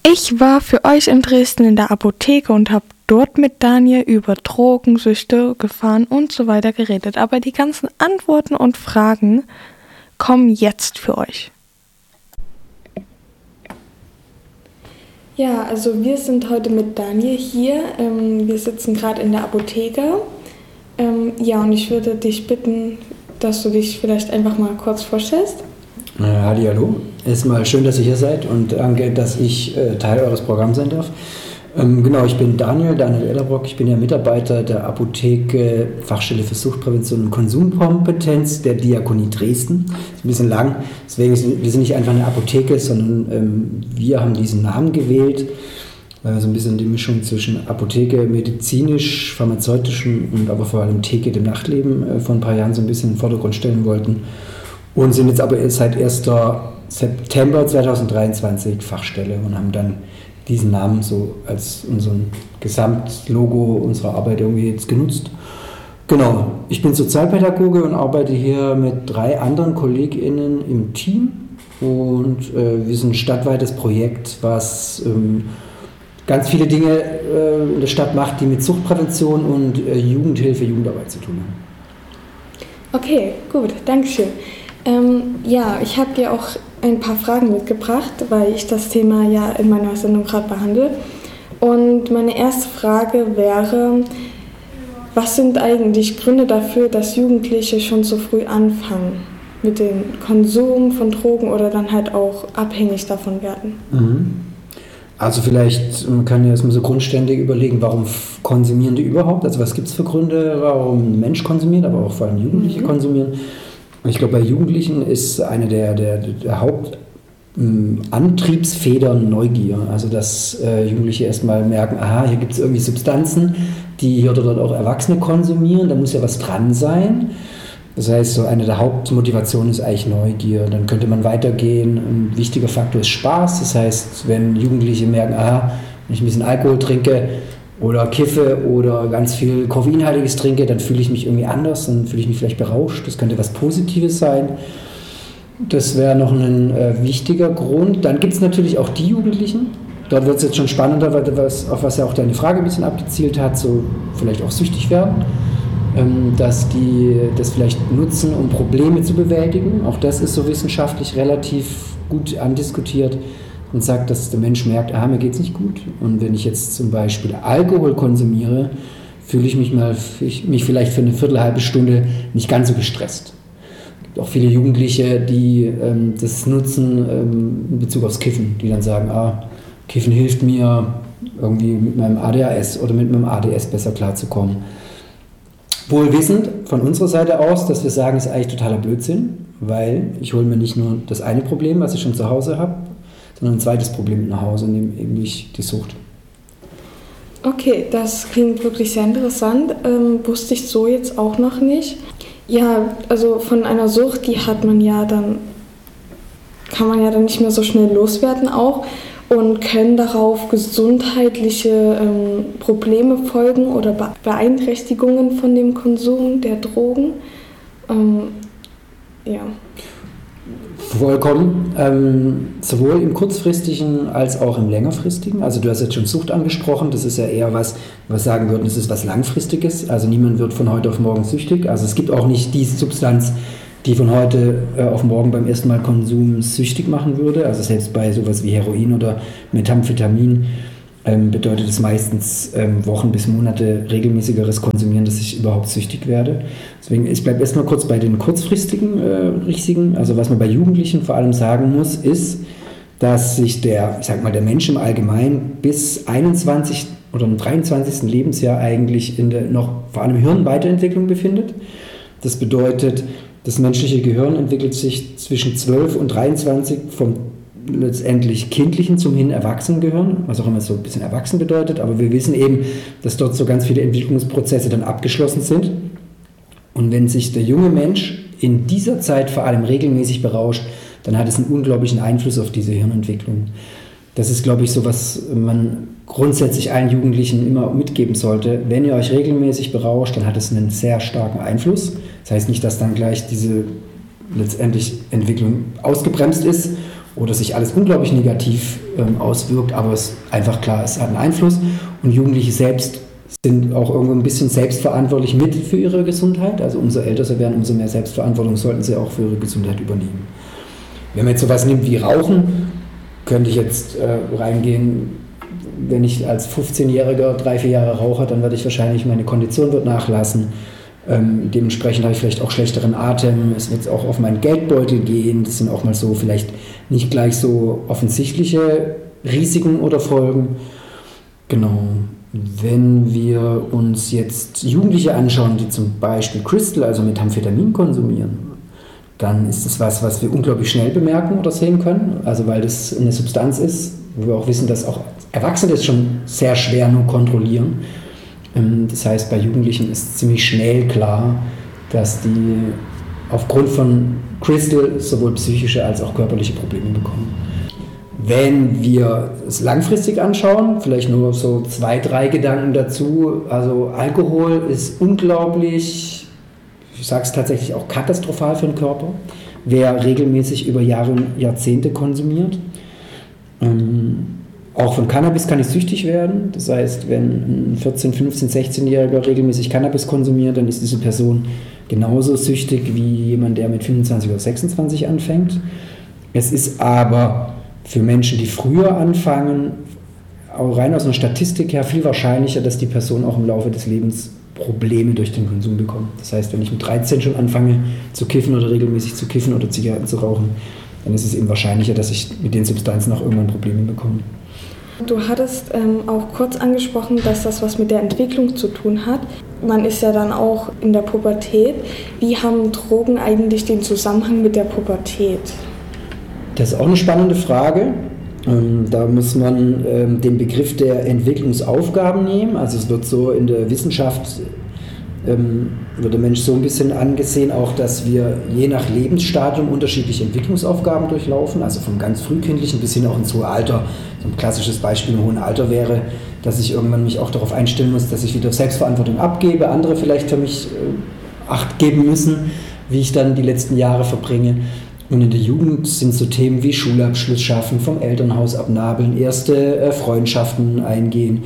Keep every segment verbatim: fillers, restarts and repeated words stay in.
Ich war für euch in Dresden in der Apotheke und habe dort mit Daniel über Drogensüchte, Gefahren und so weiter geredet. Aber die ganzen Antworten und Fragen kommen jetzt für euch. Ja, also wir sind heute mit Daniel hier. Ähm, wir sitzen gerade in der Apotheke. Ähm, ja, und ich würde dich bitten, dass du dich vielleicht einfach mal kurz vorstellst. Äh, Hallihallo. Erstmal schön, dass ihr hier seid und danke, dass ich äh, Teil eures Programms sein darf. Ähm, genau, ich bin Daniel, Daniel Ellerbrock. Ich bin ja Mitarbeiter der Apotheke Fachstelle für Suchtprävention und Konsumkompetenz der Diakonie Dresden. Das ist ein bisschen lang, deswegen sind wir sind nicht einfach eine Apotheke, sondern ähm, wir haben diesen Namen gewählt. Äh, so ein bisschen die Mischung zwischen Apotheke, medizinisch, pharmazeutischen und aber vor allem Theke, dem Nachtleben, äh, vor ein paar Jahren so ein bisschen in den Vordergrund stellen wollten. Und sind jetzt aber seit ersten September zweitausenddreiundzwanzig Fachstelle und haben dann diesen Namen so als unseren Gesamtlogo unserer Arbeit irgendwie jetzt genutzt. Genau, ich bin Sozialpädagoge und arbeite hier mit drei anderen KollegInnen im Team und äh, wir sind ein stadtweites Projekt, was ähm, ganz viele Dinge äh, in der Stadt macht, die mit Suchtprävention und äh, Jugendhilfe, Jugendarbeit zu tun haben. Okay, gut, Dankeschön. Ähm, ja, ich habe dir auch ein paar Fragen mitgebracht, weil ich das Thema ja in meiner Sendung gerade behandle. Und meine erste Frage wäre, was sind eigentlich Gründe dafür, dass Jugendliche schon so früh anfangen mit dem Konsum von Drogen oder dann halt auch abhängig davon werden? Mhm. Also vielleicht, man kann ja erstmal so grundständig überlegen, warum konsumieren die überhaupt? Also was gibt es für Gründe, warum ein Mensch konsumiert, aber auch vor allem Jugendliche mhm. konsumieren? Ich glaube, bei Jugendlichen ist eine der, der, der Hauptantriebsfedern Neugier. Also, dass äh, Jugendliche erstmal merken, aha, hier gibt es irgendwie Substanzen, die hier oder dort auch Erwachsene konsumieren, da muss ja was dran sein. Das heißt, so eine der Hauptmotivationen ist eigentlich Neugier. Dann könnte man weitergehen. Ein wichtiger Faktor ist Spaß. Das heißt, wenn Jugendliche merken, aha, wenn ich ein bisschen Alkohol trinke, oder kiffe oder ganz viel Koffeinhaltiges trinke, dann fühle ich mich irgendwie anders, dann fühle ich mich vielleicht berauscht. Das könnte was Positives sein. Das wäre noch ein äh, wichtiger Grund. Dann gibt es natürlich auch die Jugendlichen. Dort wird es jetzt schon spannender, was, auf was ja auch deine Frage ein bisschen abgezielt hat, so vielleicht auch süchtig werden. Ähm, dass die das vielleicht nutzen, um Probleme zu bewältigen. Auch das ist so wissenschaftlich relativ gut andiskutiert. Und sagt, dass der Mensch merkt, aha, mir geht es nicht gut. Und wenn ich jetzt zum Beispiel Alkohol konsumiere, fühle ich mich, mal, ich, mich vielleicht für eine Viertel, halbe Stunde nicht ganz so gestresst. Es gibt auch viele Jugendliche, die ähm, das nutzen ähm, in Bezug aufs Kiffen, die dann sagen, ah, Kiffen hilft mir, irgendwie mit meinem A D H S oder mit meinem A D S besser klarzukommen. Wohl wissend von unserer Seite aus, dass wir sagen, es ist eigentlich totaler Blödsinn, weil ich hole mir nicht nur das eine Problem, was ich schon zu Hause habe, sondern ein zweites Problem mit nach Hause, nämlich die Sucht. Okay, das klingt wirklich sehr interessant. Ähm, wusste ich so jetzt auch noch nicht. Ja, also von einer Sucht, die hat man ja dann, kann man ja dann nicht mehr so schnell loswerden auch. Und können darauf gesundheitliche ähm, Probleme folgen oder Be- Beeinträchtigungen von dem Konsum der Drogen? Ähm, ja. Vollkommen, ähm, sowohl im kurzfristigen als auch im längerfristigen. Also du hast jetzt schon Sucht angesprochen, das ist ja eher was, was sagen würden, das ist was Langfristiges. Also niemand wird von heute auf morgen süchtig. Also es gibt auch nicht diese Substanz, die von heute äh, auf morgen beim ersten Mal Konsum süchtig machen würde. Also selbst bei sowas wie Heroin oder Methamphetamin ähm, bedeutet es meistens ähm, Wochen bis Monate regelmäßigeres Konsumieren, dass ich überhaupt süchtig werde. Deswegen, ich bleibe erstmal kurz bei den kurzfristigen äh, Risiken. Also was man bei Jugendlichen vor allem sagen muss, ist, dass sich der, ich sag mal, der Mensch im Allgemeinen bis einundzwanzig oder im dreiundzwanzigsten Lebensjahr eigentlich in der noch vor allem Hirnweiterentwicklung befindet. Das bedeutet, das menschliche Gehirn entwickelt sich zwischen zwölf und dreiundzwanzig vom letztendlich kindlichen zum hin Erwachsenengehirn, was auch immer so ein bisschen erwachsen bedeutet, aber wir wissen eben, dass dort so ganz viele Entwicklungsprozesse dann abgeschlossen sind. Und wenn sich der junge Mensch in dieser Zeit vor allem regelmäßig berauscht, dann hat es einen unglaublichen Einfluss auf diese Hirnentwicklung. Das ist, glaube ich, so, was man grundsätzlich allen Jugendlichen immer mitgeben sollte. Wenn ihr euch regelmäßig berauscht, dann hat es einen sehr starken Einfluss. Das heißt nicht, dass dann gleich diese letztendlich Entwicklung ausgebremst ist oder sich alles unglaublich negativ ähm, auswirkt, aber es einfach klar, es hat einen Einfluss und Jugendliche selbst sind auch irgendwo ein bisschen selbstverantwortlich mit für ihre Gesundheit. Also umso älter sie werden, umso mehr Selbstverantwortung sollten sie auch für ihre Gesundheit übernehmen. Wenn man jetzt sowas nimmt wie Rauchen, könnte ich jetzt äh, reingehen, wenn ich als fünfzehnjähriger drei, vier Jahre rauche, dann werde ich wahrscheinlich, meine Kondition wird nachlassen. Ähm, dementsprechend habe ich vielleicht auch schlechteren Atem. Es wird auch auf meinen Geldbeutel gehen. Das sind auch mal so vielleicht nicht gleich so offensichtliche Risiken oder Folgen. Genau. Wenn wir uns jetzt Jugendliche anschauen, die zum Beispiel Crystal, also Methamphetamin konsumieren, dann ist das was, was wir unglaublich schnell bemerken oder sehen können. Also weil das eine Substanz ist, wo wir auch wissen, dass auch Erwachsene das schon sehr schwer nur kontrollieren. Das heißt, bei Jugendlichen ist ziemlich schnell klar, dass die aufgrund von Crystal sowohl psychische als auch körperliche Probleme bekommen. Wenn wir es langfristig anschauen, vielleicht nur so zwei, drei Gedanken dazu. Also Alkohol ist unglaublich, ich sage es tatsächlich auch katastrophal für den Körper, wer regelmäßig über Jahre und Jahrzehnte konsumiert. Ähm, auch von Cannabis kann ich süchtig werden. Das heißt, wenn ein vierzehn-, fünfzehn-, sechzehnjähriger regelmäßig Cannabis konsumiert, dann ist diese Person genauso süchtig wie jemand, der mit fünfundzwanzig oder sechsundzwanzig anfängt. Es ist aber für Menschen, die früher anfangen, auch rein aus einer Statistik her viel wahrscheinlicher, dass die Person auch im Laufe des Lebens Probleme durch den Konsum bekommt. Das heißt, wenn ich mit dreizehn schon anfange zu kiffen oder regelmäßig zu kiffen oder Zigaretten zu rauchen, dann ist es eben wahrscheinlicher, dass ich mit den Substanzen auch irgendwann Probleme bekomme. Du hattest ähm, auch kurz angesprochen, dass das was mit der Entwicklung zu tun hat. Man ist ja dann auch in der Pubertät. Wie haben Drogen eigentlich den Zusammenhang mit der Pubertät? Das ist auch eine spannende Frage. Ähm, da muss man ähm, den Begriff der Entwicklungsaufgaben nehmen. Also es wird so in der Wissenschaft, ähm, wird der Mensch so ein bisschen angesehen, auch dass wir je nach Lebensstadium unterschiedliche Entwicklungsaufgaben durchlaufen. Also vom ganz frühkindlichen bis hin auch ins hohe Alter. So ein klassisches Beispiel im hohen Alter wäre, dass ich irgendwann mich auch darauf einstellen muss, dass ich wieder Selbstverantwortung abgebe, andere vielleicht für mich äh, Acht geben müssen, wie ich dann die letzten Jahre verbringe. Und in der Jugend sind so Themen wie Schulabschluss schaffen, vom Elternhaus abnabeln, erste äh, Freundschaften eingehen.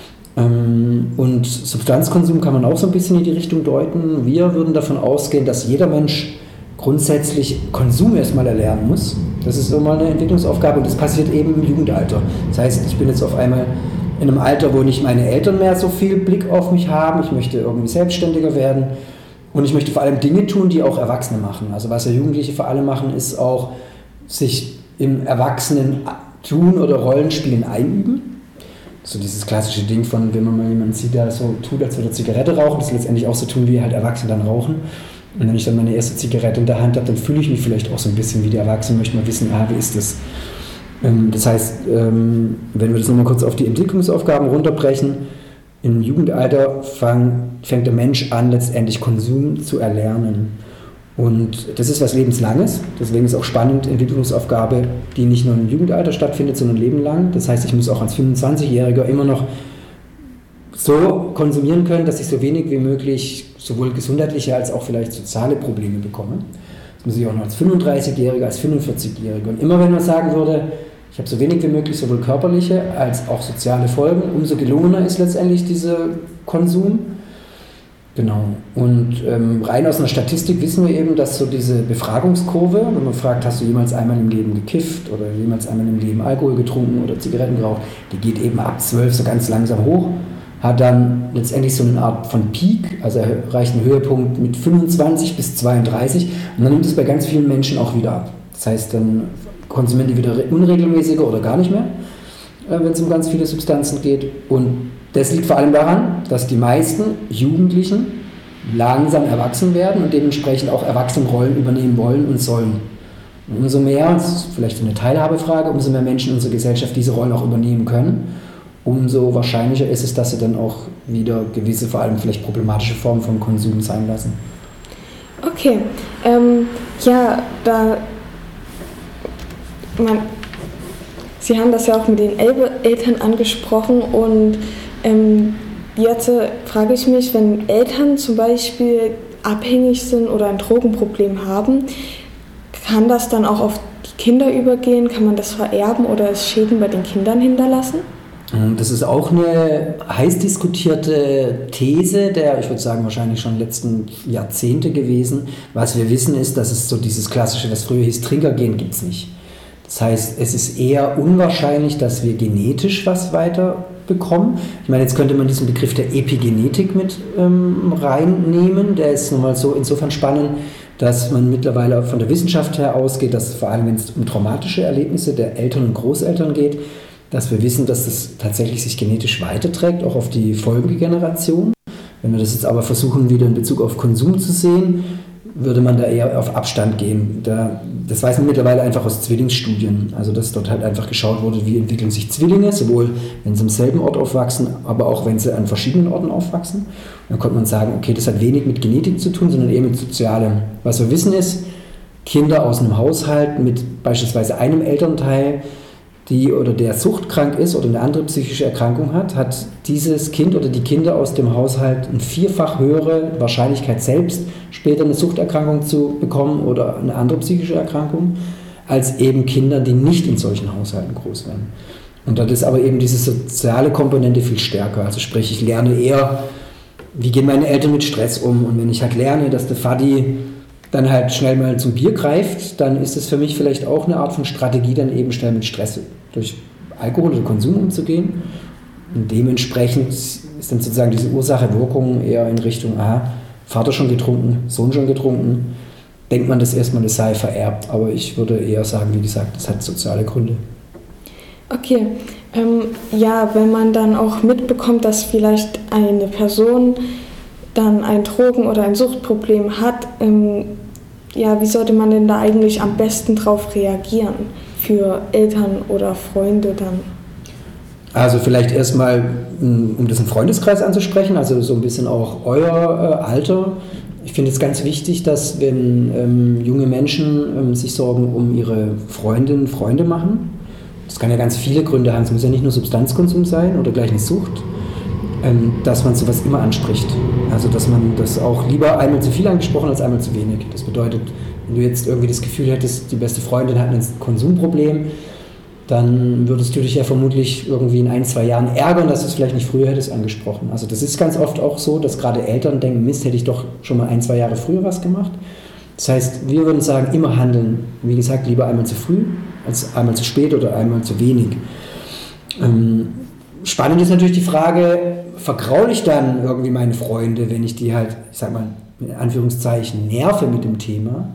Ähm, und Substanzkonsum kann man auch so ein bisschen in die Richtung deuten. Wir würden davon ausgehen, dass jeder Mensch grundsätzlich Konsum erstmal erlernen muss. Das ist immer eine Entwicklungsaufgabe und das passiert eben im Jugendalter. Das heißt, ich bin jetzt auf einmal in einem Alter, wo nicht meine Eltern mehr so viel Blick auf mich haben. Ich möchte irgendwie selbstständiger werden. Und ich möchte vor allem Dinge tun, die auch Erwachsene machen. Also was ja Jugendliche vor allem machen, ist auch sich im Erwachsenen-Tun oder Rollenspielen einüben. So dieses klassische Ding von, wenn man mal jemanden sieht, der so tut, als würde er Zigarette rauchen, das letztendlich auch so tun, wie halt Erwachsene dann rauchen. Und wenn ich dann meine erste Zigarette in der Hand habe, dann fühle ich mich vielleicht auch so ein bisschen wie die Erwachsenen, möchte mal wissen, ah, wie ist das? Das heißt, wenn wir das nochmal kurz auf die Entwicklungsaufgaben runterbrechen, im Jugendalter fang, fängt der Mensch an, letztendlich Konsum zu erlernen. Und das ist was Lebenslanges, deswegen ist auch spannend, Entwicklungsaufgabe, die nicht nur im Jugendalter stattfindet, sondern lebenlang. Das heißt, ich muss auch als fünfundzwanzigjähriger immer noch so konsumieren können, dass ich so wenig wie möglich sowohl gesundheitliche als auch vielleicht soziale Probleme bekomme. Das muss ich auch noch als fünfunddreißigjähriger, als fünfundvierzigjähriger. Und immer wenn man sagen würde, ich habe so wenig wie möglich sowohl körperliche als auch soziale Folgen, umso gelungener ist letztendlich dieser Konsum. Genau. Und ähm, rein aus einer Statistik wissen wir eben, dass so diese Befragungskurve, wenn man fragt, hast du jemals einmal im Leben gekifft oder jemals einmal im Leben Alkohol getrunken oder Zigaretten geraucht, die geht eben ab zwölf so ganz langsam hoch, hat dann letztendlich so eine Art von Peak, also erreicht einen Höhepunkt mit fünfundzwanzig bis zweiunddreißig und dann nimmt es bei ganz vielen Menschen auch wieder ab. Das heißt, dann konsumieren die wieder unregelmäßiger oder gar nicht mehr, wenn es um ganz viele Substanzen geht. Und das liegt vor allem daran, dass die meisten Jugendlichen langsam erwachsen werden und dementsprechend auch Erwachsenenrollen übernehmen wollen und sollen. Und umso mehr, das ist vielleicht so eine Teilhabefrage, umso mehr Menschen in unserer Gesellschaft diese Rollen auch übernehmen können, umso wahrscheinlicher ist es, dass sie dann auch wieder gewisse, vor allem vielleicht problematische Formen von Konsum sein lassen. Okay, ähm, ja, da Man, Sie haben das ja auch mit den El- Eltern angesprochen und ähm, jetzt äh, frage ich mich, wenn Eltern zum Beispiel abhängig sind oder ein Drogenproblem haben, kann das dann auch auf die die Kinder übergehen? Kann man das vererben oder ist Schäden bei den Kindern hinterlassen? Das ist auch eine heiß diskutierte These der, ich würde sagen, wahrscheinlich schon letzten Jahrzehnte gewesen. Was wir wissen ist, dass es so dieses klassische, was früher hieß, Trinkergen, gibt es nicht. Das heißt, es ist eher unwahrscheinlich, dass wir genetisch was weiter bekommen. Ich meine, jetzt könnte man diesen Begriff der Epigenetik mit ähm, reinnehmen. Der ist nun mal so insofern spannend, dass man mittlerweile von der Wissenschaft her ausgeht, dass vor allem, wenn es um traumatische Erlebnisse der Eltern und Großeltern geht, dass wir wissen, dass das tatsächlich sich genetisch weiterträgt, auch auf die folgende Generation. Wenn wir das jetzt aber versuchen, wieder in Bezug auf Konsum zu sehen, würde man da eher auf Abstand gehen. Da, das weiß man mittlerweile einfach aus Zwillingsstudien. Also dass dort halt einfach geschaut wurde, wie entwickeln sich Zwillinge, sowohl wenn sie am selben Ort aufwachsen, aber auch wenn sie an verschiedenen Orten aufwachsen. Und dann konnte man sagen, okay, das hat wenig mit Genetik zu tun, sondern eher mit Sozialem. Was wir wissen ist, Kinder aus einem Haushalt mit beispielsweise einem Elternteil, die oder der suchtkrank ist oder eine andere psychische Erkrankung hat, hat dieses Kind oder die Kinder aus dem Haushalt eine vierfach höhere Wahrscheinlichkeit, selbst später eine Suchterkrankung zu bekommen oder eine andere psychische Erkrankung, als eben Kinder, die nicht in solchen Haushalten groß werden. Und dann ist aber eben diese soziale Komponente viel stärker. Also sprich, ich lerne eher, wie gehen meine Eltern mit Stress um. Und wenn ich halt lerne, dass der Vati dann halt schnell mal zum Bier greift, dann ist es für mich vielleicht auch eine Art von Strategie, dann eben schnell mit Stress durch Alkohol oder Konsum umzugehen. Und dementsprechend ist dann sozusagen diese Ursache-Wirkung eher in Richtung, aha, Vater schon getrunken, Sohn schon getrunken, denkt man das erstmal, das sei vererbt. Aber ich würde eher sagen, wie gesagt, das hat soziale Gründe. Okay, ähm, ja, wenn man dann auch mitbekommt, dass vielleicht eine Person dann ein Drogen- oder ein Suchtproblem hat, ähm, ja, wie sollte man denn da eigentlich am besten drauf reagieren für Eltern oder Freunde dann? Also vielleicht erstmal, um das im Freundeskreis anzusprechen, also so ein bisschen auch euer äh, Alter. Ich finde es ganz wichtig, dass wenn ähm, junge Menschen ähm, sich Sorgen um ihre Freundinnen, Freunde machen, das kann ja ganz viele Gründe haben, es muss ja nicht nur Substanzkonsum sein oder gleich eine Sucht, ähm, dass man sowas immer anspricht. Also dass man das auch lieber einmal zu viel angesprochen als einmal zu wenig. Das bedeutet, wenn du jetzt irgendwie das Gefühl hättest, die beste Freundin hat ein Konsumproblem, dann würdest du dich ja vermutlich irgendwie in ein, zwei Jahren ärgern, dass du es vielleicht nicht früher hättest angesprochen. Also das ist ganz oft auch so, dass gerade Eltern denken, Mist, hätte ich doch schon mal ein, zwei Jahre früher was gemacht. Das heißt, wir würden sagen, immer handeln. Wie gesagt, lieber einmal zu früh als einmal zu spät oder einmal zu wenig. Ähm, spannend ist natürlich die Frage, vergraule ich dann irgendwie meine Freunde, wenn ich die halt, ich sag mal, in Anführungszeichen nerve mit dem Thema?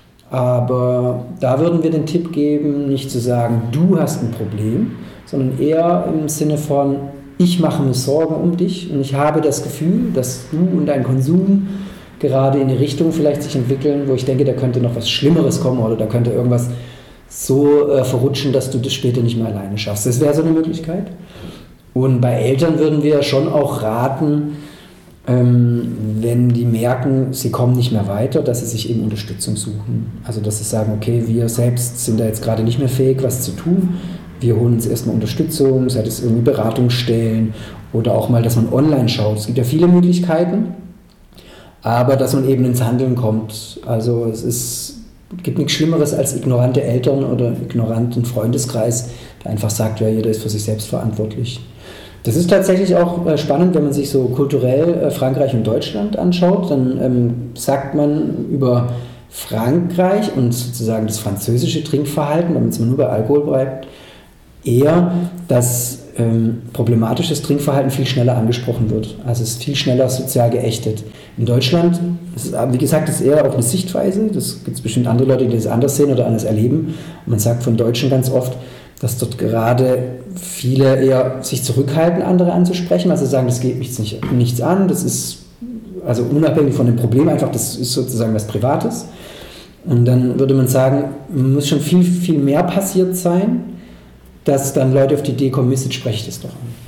Aber da würden wir den Tipp geben, nicht zu sagen, du hast ein Problem, sondern eher im Sinne von, ich mache mir Sorgen um dich und ich habe das Gefühl, dass du und dein Konsum gerade in eine Richtung vielleicht sich entwickeln, wo ich denke, da könnte noch was Schlimmeres kommen oder da könnte irgendwas so äh, verrutschen, dass du das später nicht mehr alleine schaffst. Das wäre so eine Möglichkeit. Und bei Eltern würden wir schon auch raten, ähm, wenn die merken, sie kommen nicht mehr weiter, dass sie sich eben Unterstützung suchen. Also dass sie sagen, okay, wir selbst sind da jetzt gerade nicht mehr fähig, was zu tun. Wir holen uns erstmal Unterstützung, sei das irgendwie Beratungsstellen oder auch mal, dass man online schaut. Es gibt ja viele Möglichkeiten, aber dass man eben ins Handeln kommt. Also es ist, gibt nichts Schlimmeres als ignorante Eltern oder ignoranten Freundeskreis, der einfach sagt, ja, jeder ist für sich selbst verantwortlich. Das ist tatsächlich auch äh, spannend, wenn man sich so kulturell äh, Frankreich und Deutschland anschaut, dann ähm, sagt man über Frankreich und sozusagen das französische Trinkverhalten, damit es mal nur bei Alkohol bleibt, eher, dass ähm, problematisches Trinkverhalten viel schneller angesprochen wird. Also es ist viel schneller sozial geächtet. In Deutschland, ist, wie gesagt, ist eher auch eine Sichtweise, das gibt es bestimmt andere Leute, die das anders sehen oder anders erleben. Und man sagt von Deutschen ganz oft, dass dort gerade viele eher sich zurückhalten, andere anzusprechen, also sagen, das geht mich nicht, nichts an, das ist also unabhängig von dem Problem, einfach das ist sozusagen was Privates. Und dann würde man sagen, muss schon viel, viel mehr passiert sein, dass dann Leute auf die Idee kommen, Mist, jetzt spreche ich das doch an.